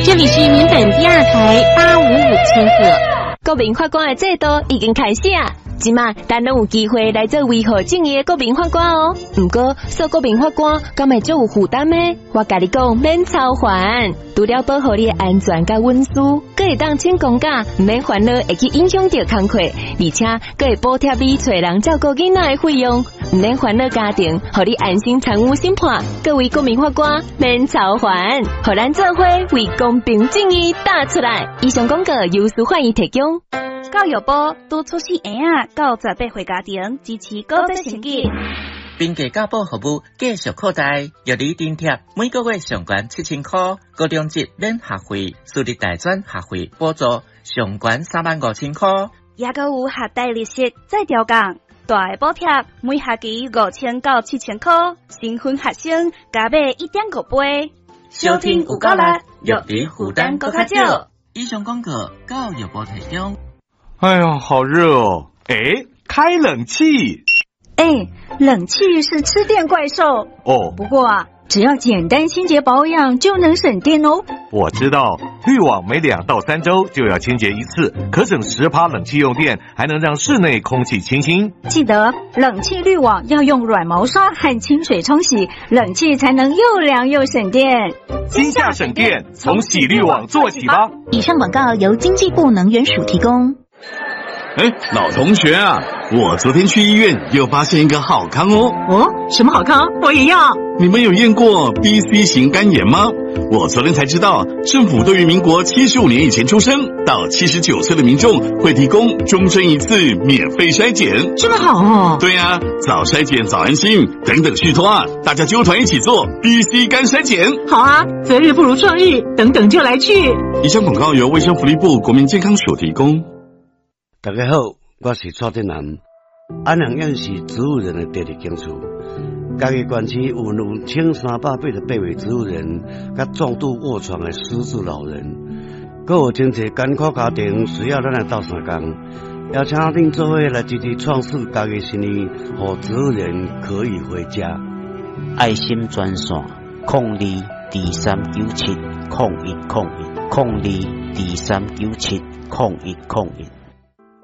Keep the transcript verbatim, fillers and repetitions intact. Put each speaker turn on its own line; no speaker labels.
这里是民本第二台八五五千赫。
国民法官的制度已经开始啊！即马咱拢有机会来做维护正义的国民法官哦。不过做国民法官敢会足有负担呢？我甲你讲，免操烦，除了保护你的安全甲稳私，佫会当请公假，唔免烦恼会去影响到工课，而且佫会补贴你找人照顾囡仔的费用，唔免烦恼家庭，互你安心参与审判。各位国民法官免操烦，互咱做伙为公平正义打出来。以上广告由司法院提供。
教育部督促新婴仔到十八岁家庭支持高职成绩。
并家教保服务继续扩大，药理津贴每个月上悬七千块，高中级免学费，私立大专学费补助上悬三万五千块，
也个有学贷利息再调降，大的补贴每学期五千到七千块，新婚学生加买一点五倍。
收听有够力，药理负担更较少。以上广告教育部提供。
哎呀，好热哦！哎，开冷气。
哎，冷气是吃电怪兽
哦。
不过啊，只要简单清洁保养就能省电哦。
我知道，滤网每两到三周就要清洁一次，可省十趴冷气用电，还能让室内空气清新。
记得冷气滤网要用软毛刷和清水冲洗，冷气才能又凉又省电。
今夏省电，从洗滤网做起吧。
以上广告由经济部能源署提供。
哎，老同学啊，我昨天去医院又发现一个好康哦。
哦，什么好康？我也要。
你们有验过 B C 型肝炎吗？我昨天才知道，政府对于民国七十五年以前出生到七十九岁的民众会提供终身一次免费筛检。
这么好哦。
对啊，早筛检早安心，等等续托啊，大家揪团一起做 B C 肝筛检。
好啊，择日不如撞日，等等就来去。
以上广告由卫生福利部国民健康署提供。
大家好，我是蔡振南。安阳县是植物人的第二警署，家己县区有两千三百八十八位植物人，甲重度卧床的失智老人，阁有真侪艰苦家庭需要咱来斗相共，邀请恁做伙来支持创世家己生意，让植物人可以回家。
爱心专线：零二二三九七零一零一零二二三九七零一零一。